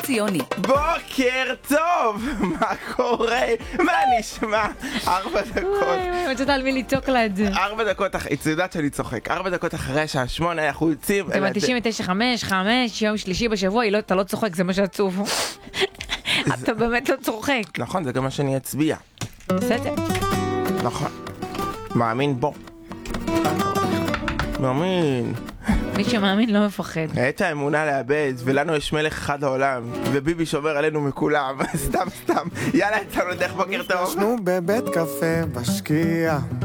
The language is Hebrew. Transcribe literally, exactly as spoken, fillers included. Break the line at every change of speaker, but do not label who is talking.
ציוני.
בוקר טוב! מה קורה? מה נשמע? ארבע דקות.
וואי וואי, מצאת על מי לצעוק לה את זה.
ארבע דקות, היא יודעת שאני צוחק. ארבע דקות אחרי השעה שמונה, אנחנו יוצאים.
זה ב-תשעים ותשע חמש, חמש, יום שלישי בשבוע, אתה לא צוחק, זה מה שעצוב. אתה באמת לא צוחק.
נכון, זה גם מה שאני אצביע.
בסדר.
נכון. מאמין בו. מאמין.
מי שמאמין לא מפחד.
את האמונה לאבד, ולנו יש מלך אחד העולם, וביבי שומר עלינו מכולם. סתם סתם. יאללה, יצאנו לדרך, בוקר טוב.
נפגשנו בבית קפה בשקיעה,